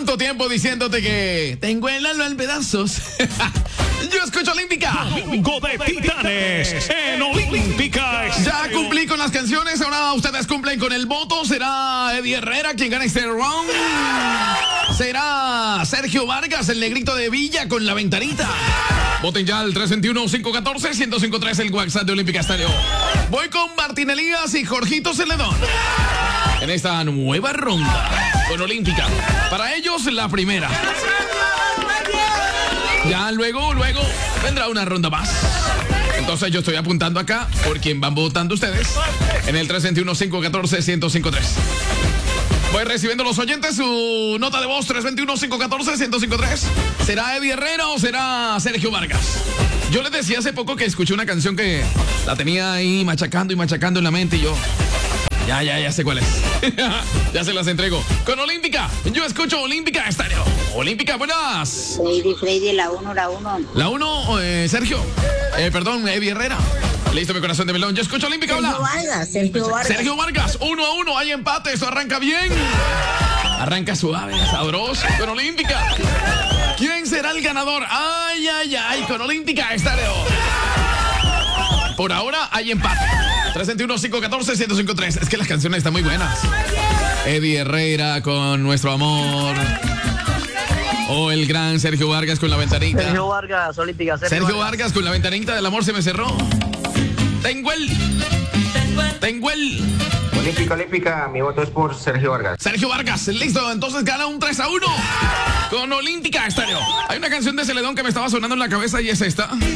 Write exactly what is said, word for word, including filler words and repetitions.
tanto tiempo diciéndote que tengo el alma en pedazos. Yo escucho Olímpica. Domingo de Titanes en Olímpica. Ya cumplí con las canciones, ahora ustedes cumplen con el voto. ¿Será Eddie Herrera quien gana este round? ¿Será Sergio Vargas, el negrito de Villa, con La Ventanita? Voten ya al tres dos uno, cinco uno cuatro, uno cero cinco tres, el WhatsApp de Olímpica Estéreo. Voy con Martín Elías y Jorgito Celedón en esta nueva ronda con Olímpica. Para ellos, la primera. Ya luego, luego vendrá una ronda más. Entonces yo estoy apuntando acá por quien van votando ustedes en el tres dos uno, cinco uno cuatro, uno cero cinco tres. Voy recibiendo los oyentes su nota de voz tres dos uno, cinco uno cuatro, uno cero cinco tres. ¿Será Eddie Herrera o será Sergio Vargas? Yo les decía hace poco que escuché una canción que la tenía ahí machacando y machacando en la mente y yo... Ya, ya, ya sé cuál es. Ya se las entrego. Con Olímpica, yo escucho Olímpica Estéreo. Olímpica, buenas. Freddy, Freddy, la uno, la uno. La uno, eh, Sergio. Eh, perdón, Eddie Herrera. Listo, mi corazón de melón. Yo escucho Olímpica, hola. Sergio Vargas, Sergio Vargas. Sergio Vargas, uno a uno, hay empate, esto arranca bien. Arranca suave, sabroso, con Olímpica. ¿Quién será el ganador? Ay, ay, ay, con Olímpica Estéreo. Por ahora hay empate. tres dos uno, cinco uno cuatro, uno cero cinco tres. Es que las canciones están muy buenas. Eddie Herrera con Nuestro Amor. O el gran Sergio Vargas con La Ventanita. Sergio Vargas, Olímpica. Sergio, Sergio Vargas. Vargas con La Ventanita del Amor se me cerró. Tengo el. Tengo el. Olímpica, Olímpica, mi voto es por Sergio Vargas. Sergio Vargas, listo, entonces gana un tres a uno con Olímpica Estéreo. Hay una canción de Celedón que me estaba sonando en la cabeza y es esta.